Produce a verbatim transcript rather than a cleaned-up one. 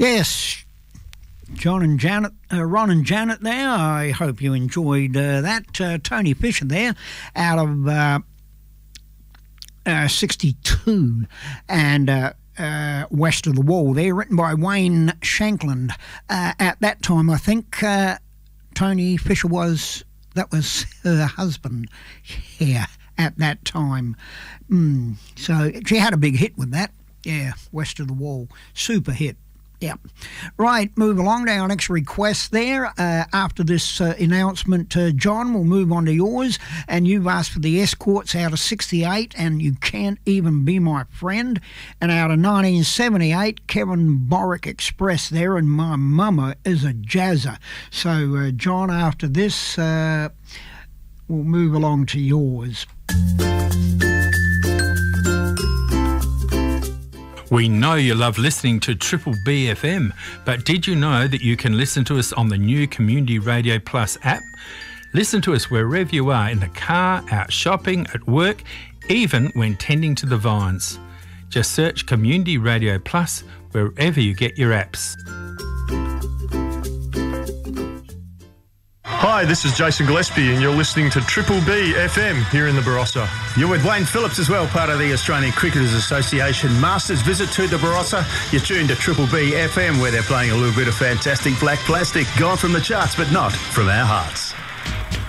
Yes, John and Janet, uh, Ron and Janet there. I hope you enjoyed uh, that. Uh, Tony Fisher there out of uh, uh, sixty-two and uh, uh, West of the Wall there, written by Wayne Shankland. Uh, at that time, I think uh, Tony Fisher was, that was her husband here at that time. Mm, so she had a big hit with that. Yeah, West of the Wall. Super hit. Yeah. Right, move along to our next request there. Uh, after this uh, announcement, uh, John, we'll move on to yours. And you've asked for the Escorts out of sixty-eight, and You Can't Even Be My Friend. And out of nineteen seventy-eight, Kevin Borick Express there, and My Mama Is a Jazzer. So, uh, John, after this, uh, we'll move along to yours. We know you love listening to Triple B F M, but did you know that you can listen to us on the new Community Radio Plus app? Listen to us wherever you are, in the car, out shopping, at work, even when tending to the vines. Just search Community Radio Plus wherever you get your apps. Hi, this is Jason Gillespie and you're listening to Triple B F M here in the Barossa. You're with Wayne Phillips as well, part of the Australian Cricketers Association Masters visit to the Barossa. You're tuned to Triple B F M, where they're playing a little bit of fantastic Black Plastic, gone from the charts but not from our hearts.